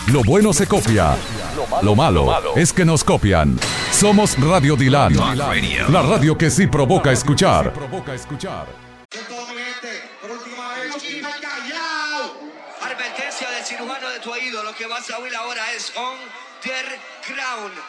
Lo bueno se copia. Lo malo es que nos copian. Somos Radio Dilan, la radio que sí provoca escuchar. Advertencia del cirujano de tu oído. Lo que vas a oír ahora es On the Ground.